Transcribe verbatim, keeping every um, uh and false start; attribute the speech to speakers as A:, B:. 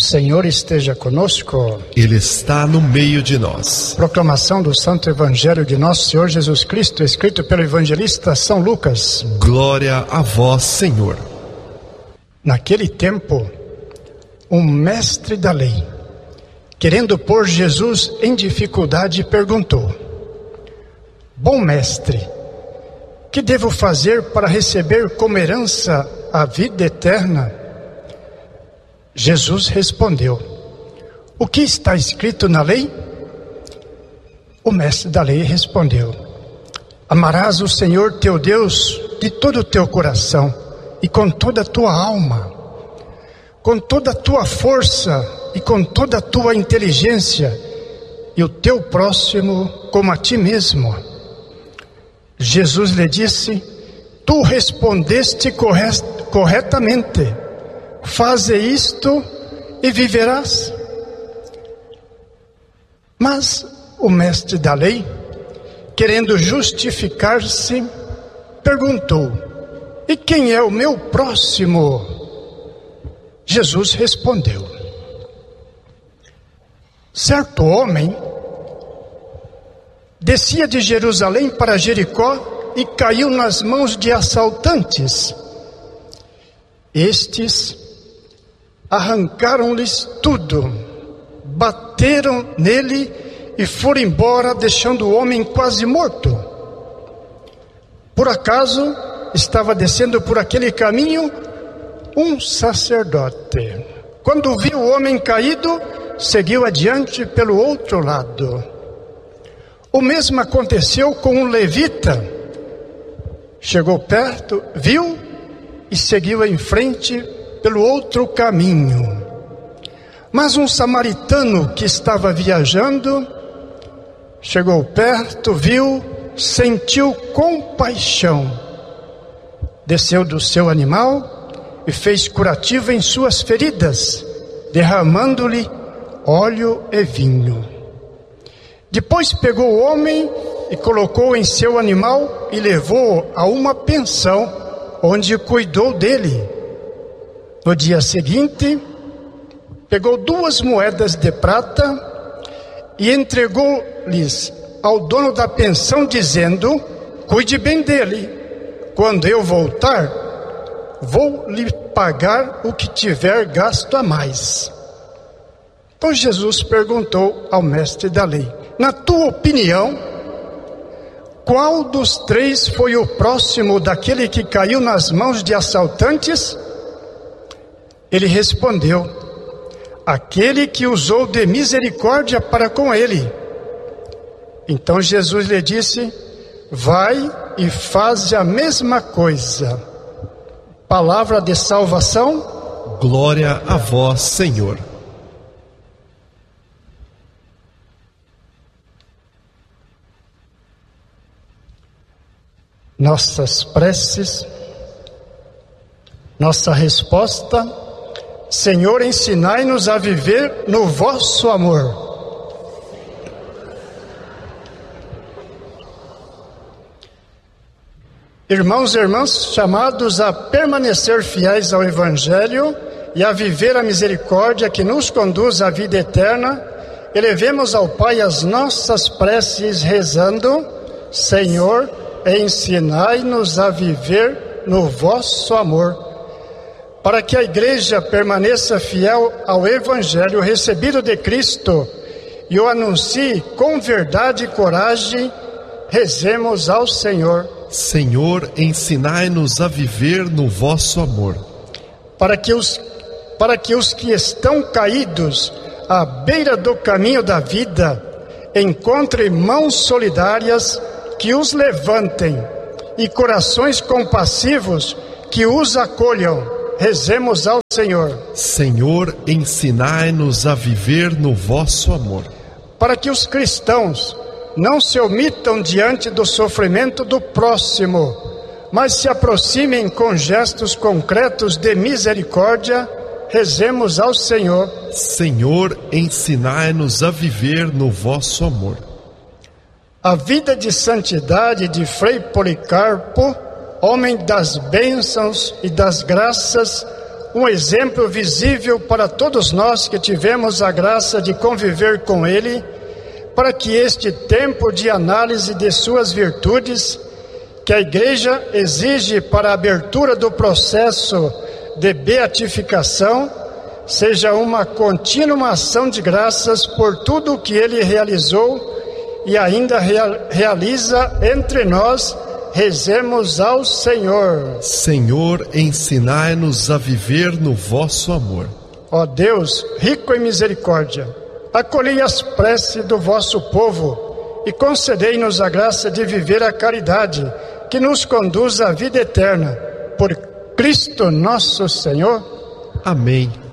A: Senhor esteja conosco.
B: Ele está no meio de nós.
A: Proclamação do Santo Evangelho de Nosso Senhor Jesus Cristo, escrito pelo evangelista São Lucas.
B: Glória a vós, Senhor.
A: Naquele tempo, um mestre da lei, querendo pôr Jesus em dificuldade, perguntou: Bom mestre, que devo fazer para receber como herança a vida eterna? Jesus respondeu: O que está escrito na lei? O mestre da lei respondeu: Amarás o Senhor teu Deus de todo o teu coração e com toda a tua alma, com toda a tua força e com toda a tua inteligência, e o teu próximo como a ti mesmo. Jesus lhe disse: Tu respondeste corretamente. Faze isto e viverás. Mas o mestre da lei, querendo justificar-se, perguntou: E quem é o meu próximo? Jesus respondeu: Certo homem descia de Jerusalém para Jericó e caiu nas mãos de assaltantes. Estes arrancaram-lhes tudo, bateram nele e foram embora, deixando o homem quase morto. Por acaso estava descendo por aquele caminho um sacerdote. Quando viu o homem caído, seguiu adiante pelo outro lado. O mesmo aconteceu com um levita. Chegou perto, viu e seguiu em frente pelo outro caminho. Mas um samaritano que estava viajando chegou perto, viu, sentiu compaixão, desceu do seu animal e fez curativo em suas feridas, derramando-lhe óleo e vinho. Depois pegou o homem e colocou em seu animal e levou a uma pensão, onde cuidou dele. No dia seguinte, pegou duas moedas de prata e entregou-lhes ao dono da pensão, dizendo: Cuide bem dele. Quando eu voltar, vou lhe pagar o que tiver gasto a mais. Então Jesus perguntou ao mestre da lei: Na tua opinião, qual dos três foi o próximo daquele que caiu nas mãos de assaltantes? Ele respondeu: Aquele que usou de misericórdia para com ele. Então Jesus lhe disse: Vai e faz a mesma coisa. Palavra de salvação.
B: Glória a vós, Senhor.
A: Nossas preces, nossa resposta: Senhor, ensinai-nos a viver no vosso amor. Irmãos e irmãs, chamados a permanecer fiéis ao Evangelho e a viver a misericórdia que nos conduz à vida eterna, elevemos ao Pai as nossas preces rezando: Senhor, ensinai-nos a viver no vosso amor. Para que a Igreja permaneça fiel ao Evangelho recebido de Cristo e o anuncie com verdade e coragem, rezemos ao Senhor.
B: Senhor, ensinai-nos a viver no vosso amor.
A: Para que os, para que os que estão caídos à beira do caminho da vida encontrem mãos solidárias que os levantem e corações compassivos que os acolham. Rezemos ao Senhor.
B: Senhor, ensinai-nos a viver no vosso amor.
A: Para que os cristãos não se omitam diante do sofrimento do próximo, mas se aproximem com gestos concretos de misericórdia, rezemos ao Senhor.
B: Senhor, ensinai-nos a viver no vosso amor.
A: A vida de santidade de Frei Policarpo, homem das bênçãos e das graças, um exemplo visível para todos nós que tivemos a graça de conviver com ele, para que este tempo de análise de suas virtudes, que a Igreja exige para a abertura do processo de beatificação, seja uma contínua ação de graças por tudo o que ele realizou e ainda realiza entre nós. Rezemos ao Senhor.
B: Senhor, ensinai-nos a viver no vosso amor.
A: Ó Deus, rico em misericórdia, acolhei as preces do vosso povo e concedei-nos a graça de viver a caridade que nos conduz à vida eterna. Por Cristo nosso Senhor.
B: Amém.